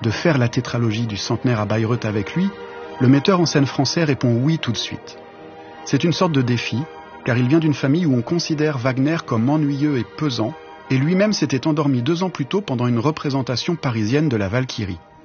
de faire la tétralogie du centenaire à Bayreuth avec lui, le metteur en scène français répond oui tout de suite. C'est une sorte de défi, car il vient d'une famille où on considère Wagner comme ennuyeux et pesant, et lui-même s'était endormi 2 ans plus tôt pendant une représentation parisienne de la Valkyrie.